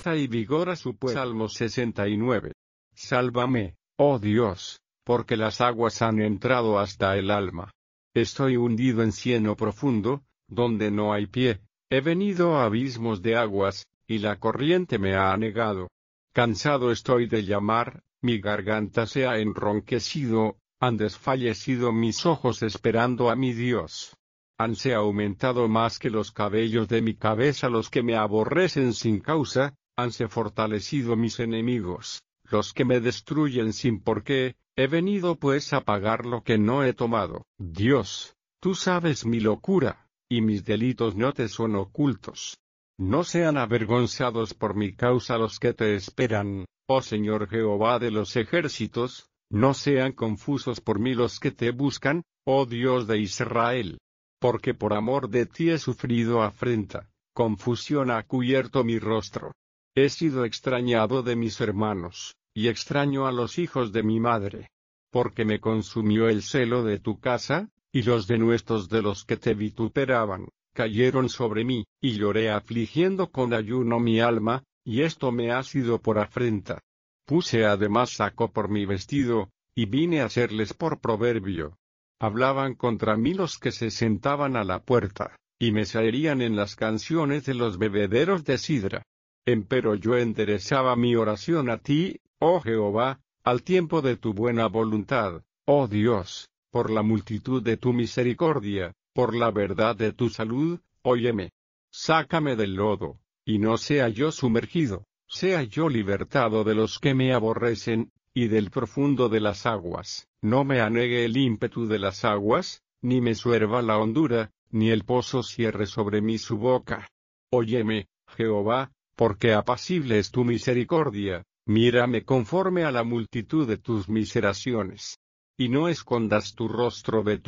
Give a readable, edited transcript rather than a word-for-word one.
fuerza y vigor a su pueblo. Salmo 69. Sálvame, oh Dios, porque las aguas han entrado hasta el alma. Estoy hundido en cieno profundo, donde no hay pie. He venido a abismos de aguas, y la corriente me ha anegado. Cansado estoy de llamar, mi garganta se ha enronquecido, han desfallecido mis ojos esperando a mi Dios. Hanse aumentado más que los cabellos de mi cabeza los que me aborrecen sin causa, hanse fortalecido mis enemigos, los que me destruyen sin porqué. He venido pues a pagar lo que no he tomado. Dios, tú sabes mi locura, y mis delitos no te son ocultos. No sean avergonzados por mi causa los que te esperan, oh Señor Jehová de los ejércitos, no sean confusos por mí los que te buscan, oh Dios de Israel. Porque por amor de ti he sufrido afrenta, confusión ha cubierto mi rostro. He sido extrañado de mis hermanos, y extraño a los hijos de mi madre. Porque me consumió el celo de tu casa, y los denuestos de los que te vituperaban, cayeron sobre mí, y lloré afligiendo con ayuno mi alma, y esto me ha sido por afrenta. Puse además saco por mi vestido, y vine a serles por proverbio. Hablaban contra mí los que se sentaban a la puerta, y me zaherían en las canciones de los bebederos de sidra. Empero yo enderezaba mi oración a ti, oh Jehová, al tiempo de tu buena voluntad, oh Dios, por la multitud de tu misericordia, por la verdad de tu salud, óyeme. Sácame del lodo, y no sea yo sumergido, sea yo libertado de los que me aborrecen, y del profundo de las aguas. No me anegue el ímpetu de las aguas, ni me suerva la hondura, ni el pozo cierre sobre mí su boca. Óyeme, Jehová, porque apacible es tu misericordia, mírame conforme a la multitud de tus miseraciones. Y no escondas tu rostro de tu